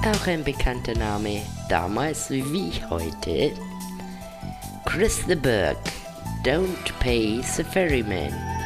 Auch ein bekannter Name, damals wie heute. Chris the Burke, Don't Pay the Ferryman.